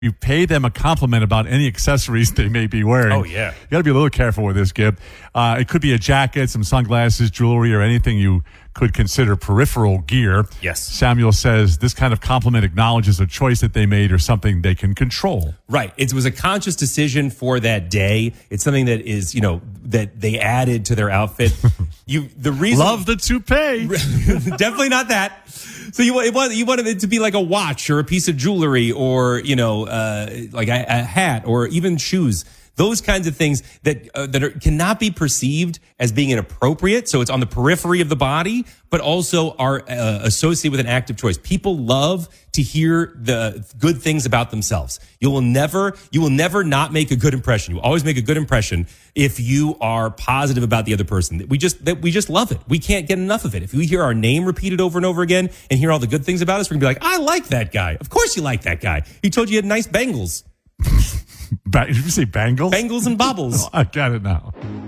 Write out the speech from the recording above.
you pay them a compliment about any accessories they may be wearing. Oh, yeah. You got to be a little careful with this, Gib. It could be a jacket, some sunglasses, jewelry, or anything you could consider peripheral gear. Yes. Samuel says this kind of compliment acknowledges a choice that they made or something they can control. Right. It was a conscious decision for that day. It's something that is, that they added to their outfit. The reason Love the toupee. Definitely not that. So you wanted it to be like a watch or a piece of jewelry or, like a hat or even shoes. Those kinds of things that cannot be perceived as being inappropriate. So it's on the periphery of the body, but also are associated with an active choice. People love to hear the good things about themselves. You will never not make a good impression. You always make a good impression if you are positive about the other person. We just love it. We can't get enough of it. If we hear our name repeated over and over again and hear all the good things about us, we're gonna be like, I like that guy. Of course you like that guy. He told you he had nice bangles. Did you say bangles? Bangles and bobbles. I got it now.